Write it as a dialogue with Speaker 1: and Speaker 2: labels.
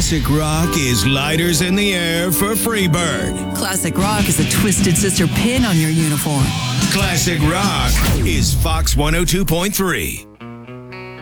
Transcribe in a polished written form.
Speaker 1: Classic rock is lighters in the air for Freebird.
Speaker 2: Classic rock is a Twisted Sister pin on your uniform.
Speaker 1: Classic rock is Fox 102.3.